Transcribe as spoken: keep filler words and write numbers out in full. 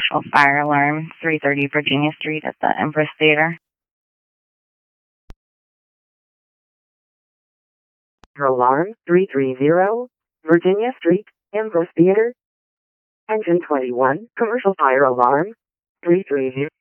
commercial fire alarm, three thirty Virginia Street at the Empress Theater. Alarm three thirty Virginia Street, Empress Theater. Engine twenty-one, commercial fire alarm, three thirty.